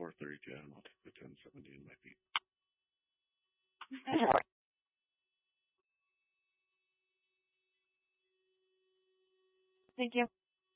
432, and I'll take the 1070 in my feet. Thank you.